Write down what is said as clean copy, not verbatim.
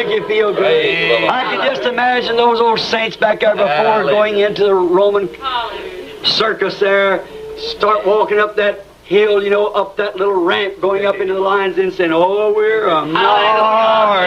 make you feel good. I can just imagine those old saints back there before going into the Roman circus there, start walking up that hill, you know, up that little ramp, going up into the lines and saying, oh, we're a